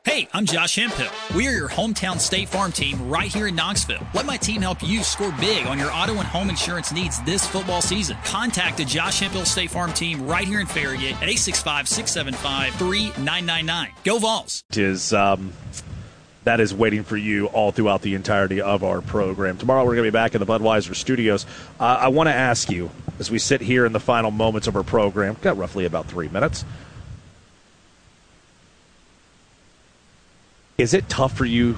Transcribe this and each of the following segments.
Hey, I'm Josh Hemphill. We are your hometown State Farm team right here in Knoxville. Let my team help you score big on your auto and home insurance needs this football season. Contact the Josh Hemphill State Farm team right here in Farragut at 865-675-3999. Go Vols! That is waiting for you all throughout the entirety of our program. Tomorrow we're going to be back in the Budweiser studios. I want to ask you, as we sit here in the final moments of our program, got roughly about 3 minutes, is it tough for you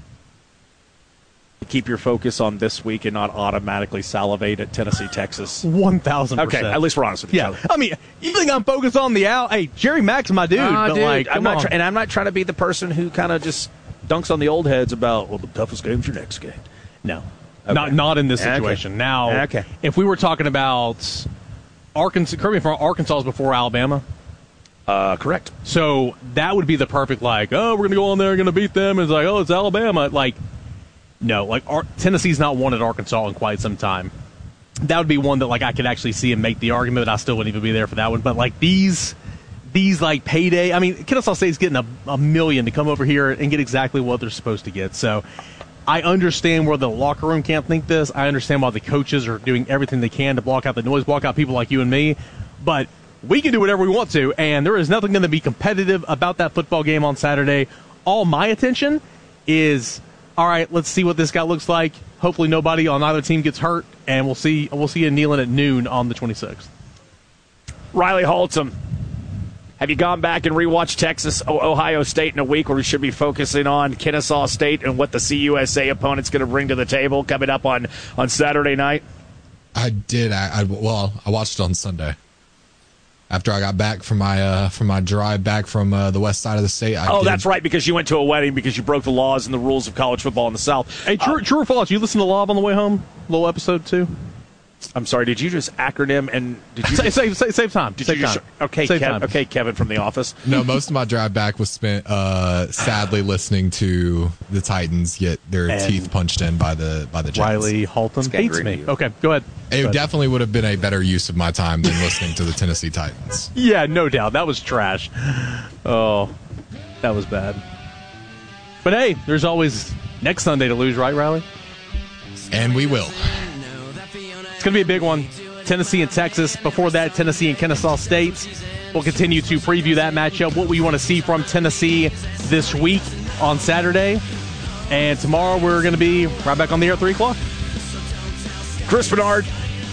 to keep your focus on this week and not automatically salivate at Tennessee, Texas? 1,000%. Okay, at least we're honest with each other. I mean, you think I'm focused on the out? Hey, Jerry Mack's my dude. But dude, like, I'm not trying to be the person who kind of just dunks on the old heads about, well, the toughest game's your next game. No. Okay. Not in this situation. Okay. Now, if we were talking about Arkansas, correct me if I'm wrong, Arkansas is before Alabama. Correct. So that would be the perfect, like, oh, we're going to go on there and going to beat them. And it's like, oh, it's Alabama. Like, no, like Tennessee's not won at Arkansas in quite some time. That would be one that, like, I could actually see and make the argument that I still wouldn't even be there for that one. But, like, these like payday, I mean, Kennesaw State's getting a million to come over here and get exactly what they're supposed to get. So I understand where the locker room can't think this. I understand why the coaches are doing everything they can to block out the noise, block out people like you and me. But we can do whatever we want to, and there is nothing going to be competitive about that football game on Saturday. All my attention is, all right, let's see what this guy looks like. Hopefully nobody on either team gets hurt, and we'll see you in Neyland at noon on the 26th. Riley Holtzum, have you gone back and rewatched Texas Ohio State in a week where we should be focusing on Kennesaw State and what the CUSA opponent's going to bring to the table coming up on Saturday night? I did. I watched it on Sunday. After I got back from my drive back from the west side of the state. That's right, because you went to a wedding because you broke the laws and the rules of college football in the South. Hey, true or false? You listen to Live on the way home? Little episode 2? I'm sorry, did you just acronym and did you save time? Okay, Kevin from The Office. No, most of my drive back was spent sadly listening to the Titans get their teeth punched in by the Giants. Riley Holton hates me. Okay, go ahead. It definitely would have been a better use of my time than listening to the Tennessee Titans. Yeah, no doubt. That was trash. Oh, that was bad. But hey, there's always next Sunday to lose, right, Riley? And we will. It's going to be a big one. Tennessee and Texas. Before that, Tennessee and Kennesaw State. We'll continue to preview that matchup, what we want to see from Tennessee this week on Saturday. And tomorrow we're going to be right back on the air at 3 o'clock. Chris Bernard,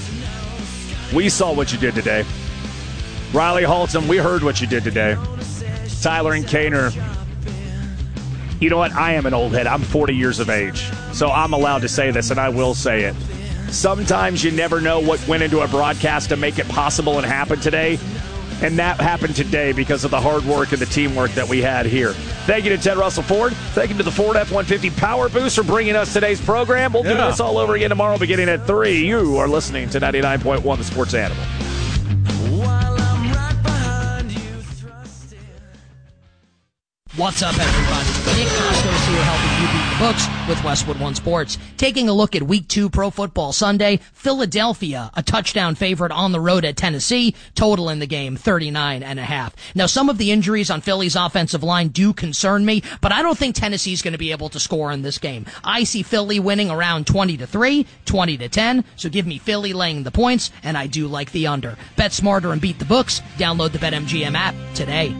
we saw what you did today. Riley Holtzum, we heard what you did today. Tyler and Kaner, you know what? I am an old head. I'm 40 years of age, so I'm allowed to say this, and I will say it. Sometimes you never know what went into a broadcast to make it possible and happen today. And that happened today because of the hard work and the teamwork that we had here. Thank you to Ted Russell Ford. Thank you to the Ford F-150 Power Boost for bringing us today's program. We'll do this all over again tomorrow beginning at 3. You are listening to 99.1 The Sports Animal. What's up, everybody? Nick Costos here, helping you beat the books with Westwood One Sports. Taking a look at Week 2 Pro Football Sunday, Philadelphia, a touchdown favorite on the road at Tennessee, total in the game, 39.5. Now, some of the injuries on Philly's offensive line do concern me, but I don't think Tennessee's going to be able to score in this game. I see Philly winning around 20-3, 20-10, so give me Philly laying the points, and I do like the under. Bet smarter and beat the books. Download the BetMGM app today.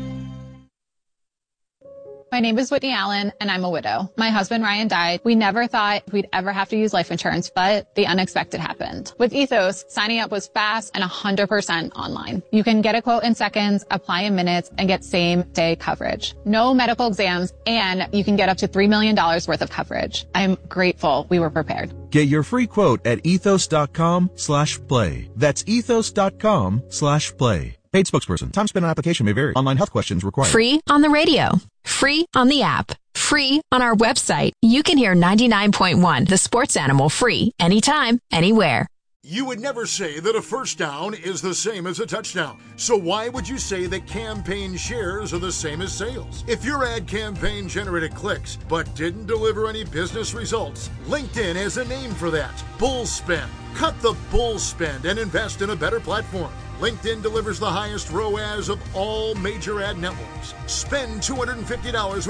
My name is Whitney Allen, and I'm a widow. My husband, Ryan, died. We never thought we'd ever have to use life insurance, but the unexpected happened. With Ethos, signing up was fast and 100% online. You can get a quote in seconds, apply in minutes, and get same-day coverage. No medical exams, and you can get up to $3 million worth of coverage. I'm grateful we were prepared. Get your free quote at ethos.com/play. That's ethos.com/play. Paid spokesperson. Time spent on application may vary. Online health questions required. Free on the radio. Free on the app. Free on our website. You can hear 99.1 The Sports Animal free anytime, anywhere. You would never say that a first down is the same as a touchdown. So why would you say that campaign shares are the same as sales? If your ad campaign generated clicks but didn't deliver any business results, LinkedIn has a name for that. Bull spend. Cut the bull spend and invest in a better platform. LinkedIn delivers the highest ROAS of all major ad networks. Spend $250